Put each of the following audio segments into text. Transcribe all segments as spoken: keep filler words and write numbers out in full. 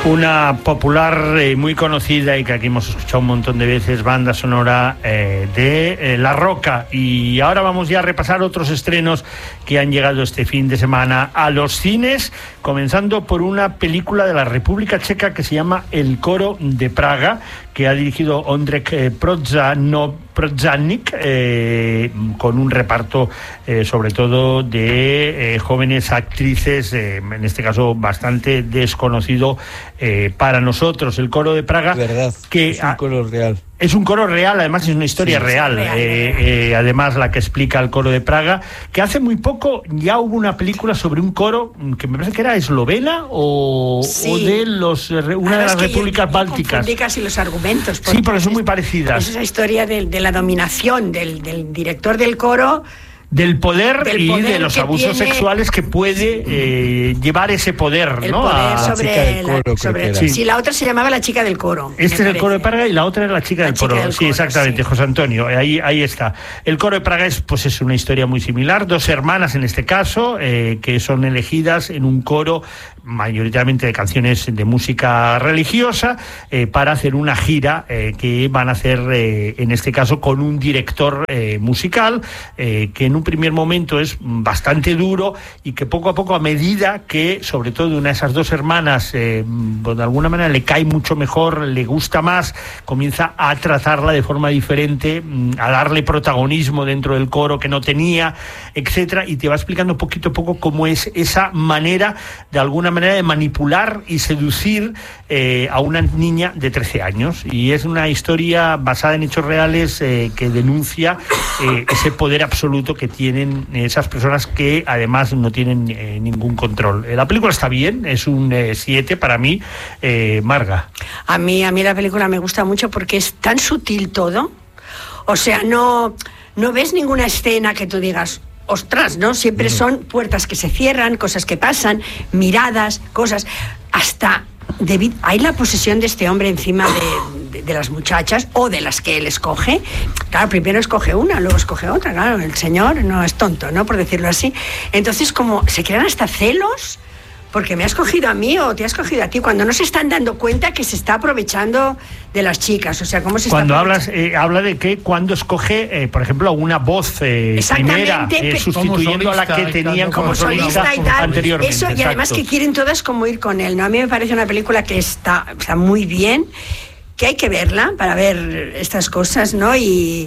Una popular y eh, muy conocida y que aquí hemos escuchado un montón de veces, banda sonora eh, de eh, La Roca. Y ahora vamos ya a repasar otros estrenos que han llegado este fin de semana a los cines, comenzando por una película de la República Checa que se llama El Coro de Praga, que ha dirigido Ondřej eh, Prodzano, Prodzannik, eh, con un reparto eh, sobre todo de eh, jóvenes actrices, eh, en este caso bastante desconocido eh, para nosotros. El Coro de Praga, verdad, que es un coro real. Es un coro real, además es una historia sí, real, real, eh, real. Eh, además la que explica el Coro de Praga, que hace muy poco ya hubo una película sobre un coro que me parece que era eslovena o, sí. o de los una de las repúblicas yo, bálticas. Yo casi los argumentos. Porque sí, porque son muy parecidas. Es esa historia de, de la dominación del, del director del coro. Del poder del y poder de los abusos tiene, sexuales que puede eh, llevar ese poder, el ¿no? Poder a sobre la, coro, sobre, sí. sí, la otra se llamaba La Chica del Coro. Este es el Coro de Praga y la otra es La Chica, la del, chica coro. del Sí, Coro. exactamente, sí. José Antonio. Ahí, ahí está. El Coro de Praga es, pues, es una historia muy similar. Dos hermanas, en este caso, eh, que son elegidas en un coro mayoritariamente de canciones de música religiosa eh, para hacer una gira eh, que van a hacer, eh, en este caso, con un director eh, musical eh, que en un primer momento es bastante duro y que poco a poco, a medida que, sobre todo, una de esas dos hermanas eh, de alguna manera le cae mucho mejor, le gusta más, comienza a tratarla de forma diferente, a darle protagonismo dentro del coro que no tenía, etcétera, y te va explicando poquito a poco cómo es esa manera, de alguna manera, de manipular y seducir eh, a una niña de trece años. Y es una historia basada en hechos reales eh, que denuncia eh, ese poder absoluto que tienen esas personas que además no tienen eh, ningún control. Eh, la película está bien, es un siete eh, para mí. eh, Marga. A mí, a mí la película me gusta mucho porque es tan sutil todo. O sea, no, no ves ninguna escena que tú digas, ostras, ¿no? Siempre son puertas que se cierran, cosas que pasan, miradas, cosas. Hasta David, hay la posesión de este hombre encima de, de, de las muchachas o de las que él escoge. Claro, primero escoge una, luego escoge otra. Claro, el señor no es tonto, ¿no? Por decirlo así. Entonces, como se crean hasta celos, porque me ha escogido a mí o te ha escogido a ti, cuando no se están dando cuenta que se está aprovechando de las chicas. O sea, ¿cómo se está Cuando hablas, eh, habla de que cuando escoge, eh, por ejemplo, a una voz eh, primera, eh, sustituyendo solista, a la que tenían como, como solista, solista y tal, anteriormente. Eso, y exacto. Además que quieren todas como ir con él, ¿no? A mí me parece una película que está, está muy bien, que hay que verla para ver estas cosas, ¿no? Y...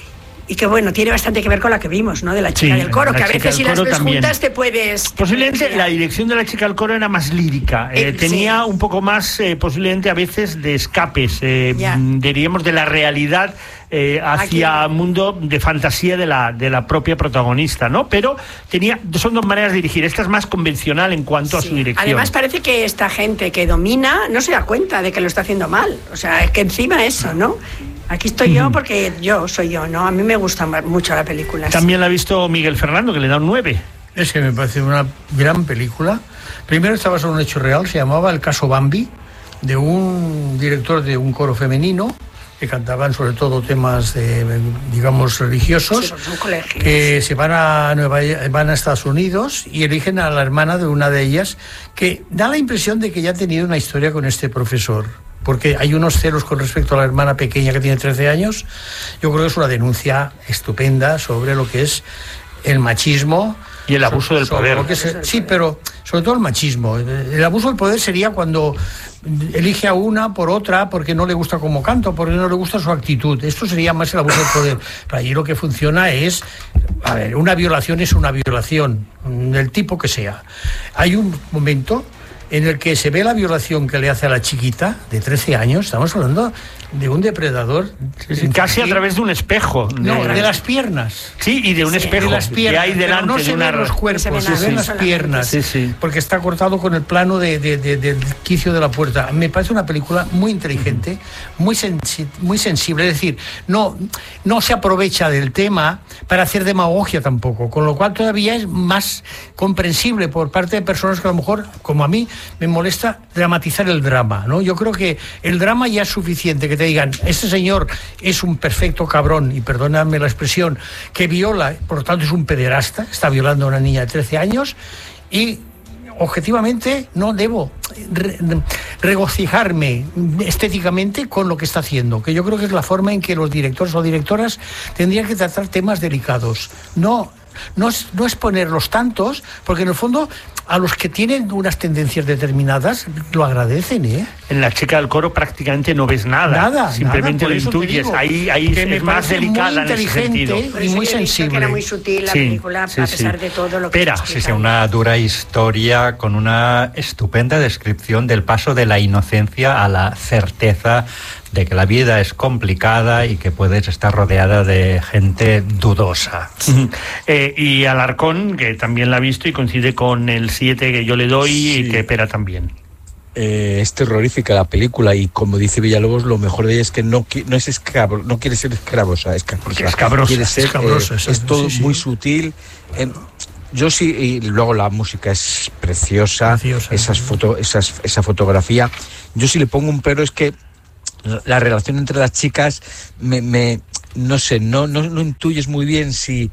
Y que, bueno, tiene bastante que ver con la que vimos, ¿no? De La Chica sí, del Coro, que a veces si las ves también. juntas te puedes... Posiblemente la dirección de La Chica del Coro era más lírica, eh, eh, tenía sí. un poco más, eh, posiblemente a veces, de escapes, eh, diríamos, de la realidad eh, hacia el mundo de fantasía de la, de la propia protagonista, ¿no? Pero tenía, son dos maneras de dirigir. Esta es más convencional en cuanto sí. a su dirección. Además parece que esta gente que domina no se da cuenta de que lo está haciendo mal. O sea, es que encima eso, ¿no? Aquí estoy yo porque yo soy yo, ¿no? A mí me gusta mucho la película. También la ha visto Miguel Fernando, que le da un nueve. Es que me parece una gran película. Primero estaba sobre un hecho real, se llamaba El caso Bambi, de un director de un coro femenino, que cantaban sobre todo temas, de, digamos, religiosos, sí, que se van a, Nueva, van a Estados Unidos y eligen a la hermana de una de ellas, que da la impresión de que ya ha tenido una historia con este profesor, porque hay unos celos con respecto a la hermana pequeña que tiene trece años. Yo creo que es una denuncia estupenda sobre lo que es el machismo y el abuso del poder. Que se, sí, pero sobre todo el machismo. El abuso del poder sería cuando elige a una por otra porque no le gusta como canto, porque no le gusta su actitud. Esto sería más el abuso del poder. Pero allí lo que funciona es, a ver, una violación es una violación, del tipo que sea. Hay un momento en el que se ve la violación que le hace a la chiquita de trece años, estamos hablando de un depredador. Casi a través de un espejo. De, no, de las piernas. Sí, y de un sí, espejo. De las piernas, que hay delante no se de una... ven los cuerpos, se ven, se ven las piernas. Sí, sí. Porque está cortado con el plano de, de, de, del quicio de la puerta. Me parece una película muy inteligente, muy, sensi muy sensible. Es decir, no, no se aprovecha del tema para hacer demagogia tampoco, con lo cual todavía es más comprensible por parte de personas que a lo mejor, como a mí, me molesta dramatizar el drama, ¿no? Yo creo que el drama ya es suficiente, que te digan, este señor es un perfecto cabrón, y perdóname la expresión, que viola, por lo tanto es un pederasta, está violando a una niña de trece años, y objetivamente no debo re, regocijarme estéticamente con lo que está haciendo, que yo creo que es la forma en que los directores o directoras tendrían que tratar temas delicados. No, no es, no es ponerlos tantos, porque en el fondo a los que tienen unas tendencias determinadas lo agradecen, ¿eh? En La chica del coro prácticamente no ves nada. Nada, simplemente nada, lo intuyes. digo, ahí ahí es más delicada en ese sentido. Y muy sensible. Que era muy sutil la sí, película, sí, a pesar sí. de todo lo que Espera, sí, sí, una dura historia con una estupenda descripción del paso de la inocencia a la certeza de que la vida es complicada y que puedes estar rodeada de gente dudosa. eh, y Alarcón, que también la ha visto y coincide con el siete que yo le doy sí. y que espera también. Eh, es terrorífica la película y como dice Villalobos, lo mejor de ella es que no, no es escabro, no quiere ser escabrosa, escabrosa. escabrosa, quiere ser, escabrosa eh, es todo sí, sí. muy sutil. Eh, yo sí, y luego la música es preciosa, preciosa esas foto, esas, esa fotografía. Yo sí le pongo un pero es que la relación entre las chicas me, me no sé, no, no, no intuyes muy bien si,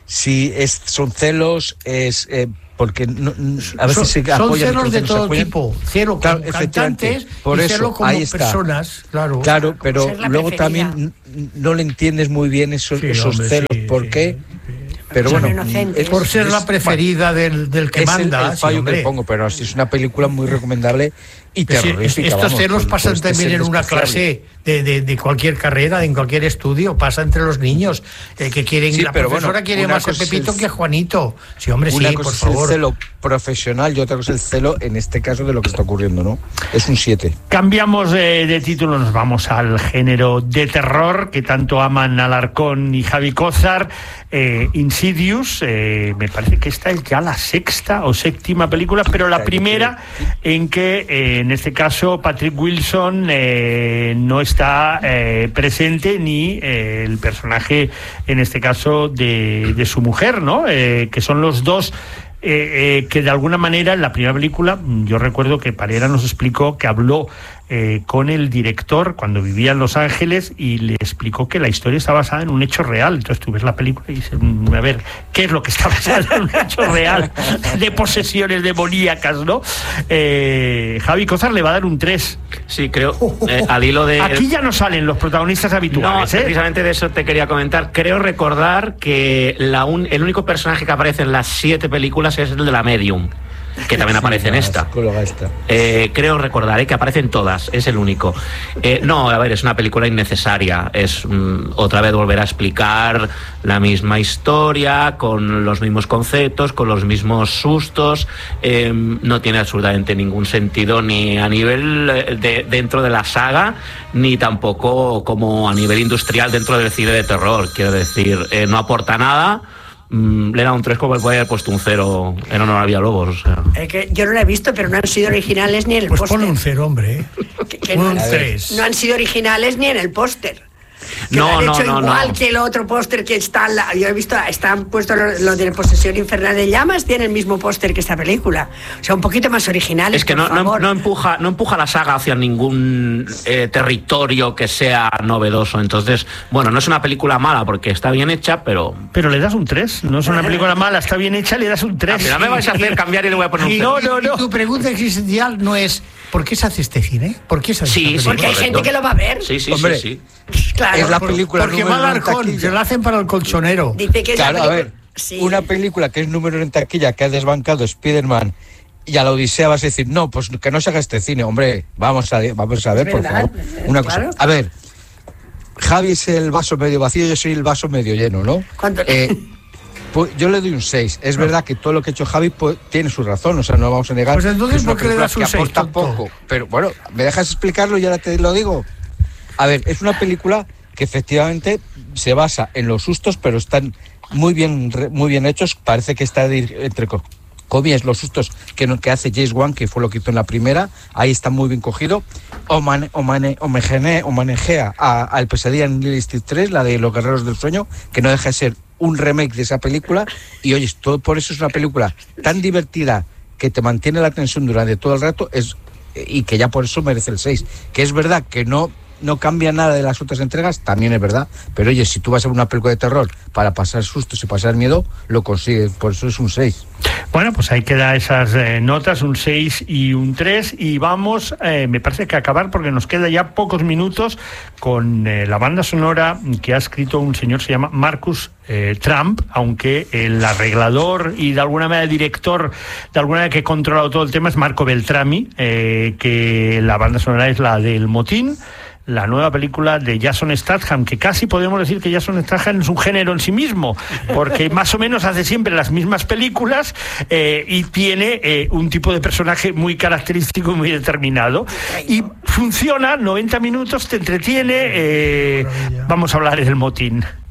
si es, son celos, es eh, porque no, a veces son, se apoyan, son celos de todo tipo, celo como claro, cantantes por y eso, celo como ahí está. personas, claro. Claro, pero luego preferida. También no le entiendes muy bien esos, sí, esos hombre, celos, sí, ¿por sí, qué? Sí. Pero son bueno, inocentes. Es por ser es, la preferida del, del que es manda. Es el, el fallo sí, que le pongo, pero es una película muy recomendable y terrorífica. Estos vamos, celos pasan este también en una clase de, de, de cualquier carrera, en cualquier estudio, pasa entre los niños eh, que quieren. Sí, la pero profesora bueno, quiere más a Pepito el, que a Juanito. Sí, hombre, una sí, cosa por es favor. El celo profesional y otra cosa es el celo, en este caso, de lo que está ocurriendo, ¿no? Es un siete. Cambiamos de, de título, nos vamos al género de terror que tanto aman Alarcón y Javi Cózar. Eh, Insidious, eh, me parece que esta es ya la sexta o séptima película, pero la primera en que, eh, en este caso, Patrick Wilson eh, no está eh, presente, ni eh, el personaje, en este caso, de, de su mujer, ¿no? Eh, que son los dos eh, eh, que de alguna manera en la primera película, yo recuerdo que Parera nos explicó que habló Eh, con el director cuando vivía en Los Ángeles y le explicó que la historia está basada en un hecho real. Entonces tú ves la película y dices, a ver, ¿qué es lo que está basado en un hecho real de posesiones demoníacas, no? Eh, Javi Cózar le va a dar un tres. Sí, creo, eh, al hilo de... Aquí ya no salen los protagonistas habituales. No, ¿eh? precisamente de eso te quería comentar. Creo recordar que la un, el único personaje que aparece en las siete películas es el de la Medium, que también sí, aparece en esta. esta. Eh, creo recordar ¿eh? que aparecen todas, es el único. Eh, no, a ver, es una película innecesaria. Es mm, otra vez volver a explicar la misma historia, con los mismos conceptos, con los mismos sustos. Eh, no tiene absolutamente ningún sentido ni a nivel de, dentro de la saga, ni tampoco como a nivel industrial dentro del cine de terror. Quiero decir, eh, no aporta nada. Le da un tres como el puede haber puesto un cero en honor a Villalobos. O sea. Es que yo no la he visto, pero no han sido originales ni en el pues póster. Pues ponle un cero, hombre. Que, que no, un tres. No han sido originales ni en el póster. Que no, lo han no, hecho no, igual no. que el otro póster que está en la, yo he visto, están puestos lo, lo de Posesión Infernal de Llamas, tiene el mismo póster que esta película, o sea, un poquito más originales. Es que por no, favor. no, no empuja no empuja la saga hacia ningún eh, territorio que sea novedoso. Entonces, bueno, no es una película mala porque está bien hecha, pero pero le das un tres. No es una película mala, está bien hecha, le das un tres. No me vais a hacer cambiar y le voy a poner un no, no, no. Y tu pregunta existencial no es ¿por qué se hace este cine? ¿Por qué se hace sí, esta sí, porque hay correcto. gente que lo va a ver. Sí, sí, Hombre, sí, sí. Claro, es la por, película porque va al Alarcón, se la hacen para el colchonero. Dice que es claro, la a ver, sí. Una película que es número en taquilla, que ha desbancado Spider-Man, y a la Odisea vas a decir, no, pues que no se haga este cine, hombre, vamos a, vamos a ver, por favor. Una cosa, a ver, Javi es el vaso medio vacío, yo soy el vaso medio lleno, ¿no? ¿Cuánto? Eh, pues yo le doy un seis. Es no. verdad que todo lo que ha hecho Javi pues, tiene su razón, o sea, no lo vamos a negar. Pues entonces, ¿por qué le das un seis? Aporta poco, pero bueno, ¿me dejas explicarlo y ahora te lo digo? A ver, es una película que efectivamente se basa en los sustos, pero están muy bien, muy bien hechos. Parece que está de, entre comillas los sustos que, no, que hace James Wan, que fue lo que hizo en la primera. Ahí está muy bien cogido. O, mane, o, mane, o, mejene, o manejea a, a El Pesadilla en Lily Street tres, la de Los Guerreros del Sueño, que no deja de ser un remake de esa película. Y oye, todo por eso es una película tan divertida que te mantiene la tensión durante todo el rato, es, y que ya por eso merece el seis. Que es verdad que no no cambia nada de las otras entregas, también es verdad, pero oye, si tú vas a ver una película de terror para pasar sustos y pasar miedo, lo consigues, por eso es un seis. Bueno, pues ahí quedan esas eh, notas, un seis y un tres, y vamos, eh, me parece que acabar, porque nos queda ya pocos minutos, con eh, la banda sonora que ha escrito un señor, se llama Marcus eh, Trump, aunque el arreglador y de alguna manera el director, de alguna manera que ha controlado todo el tema, es Marco Beltrami, eh, que la banda sonora es la del Motín, la nueva película de Jason Statham, que casi podemos decir que Jason Statham es un género en sí mismo, porque más o menos hace siempre las mismas películas eh, y tiene eh, un tipo de personaje muy característico y muy determinado. Y funciona, noventa minutos, te entretiene. Eh, vamos a hablar del Motín.